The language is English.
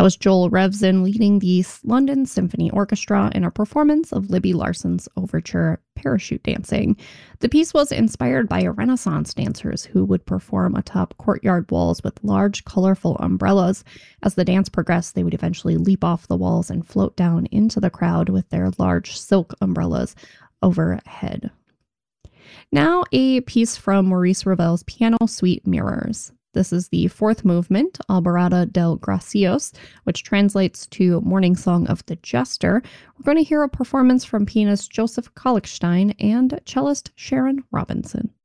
That was Joel Revson leading the London Symphony Orchestra in a performance of Libby Larson's overture, Parachute Dancing. The piece was inspired by Renaissance dancers who would perform atop courtyard walls with large, colorful umbrellas. As the dance progressed, they would eventually leap off the walls and float down into the crowd with their large silk umbrellas overhead. Now, a piece from Maurice Ravel's Piano Suite Mirrors. This is the fourth movement, Alborada del Gracios, which translates to Morning Song of the Jester. We're going to hear a performance from pianist Joseph Kalkstein and cellist Sharon Robinson.